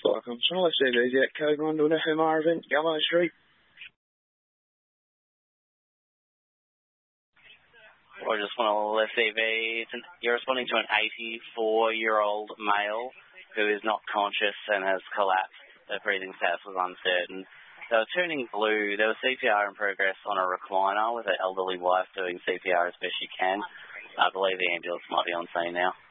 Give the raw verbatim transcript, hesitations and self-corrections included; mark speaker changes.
Speaker 1: Like, I'm trying to see these yet. Code one to an F M R event, Gummo Street.
Speaker 2: Or just one of the T V. It's an, you're responding to an eighty-four-year-old male who is not conscious and has collapsed. Their breathing status was uncertain. They were turning blue. There was C P R in progress on a recliner with her elderly wife doing C P R as best she can. I believe the ambulance might be on scene now.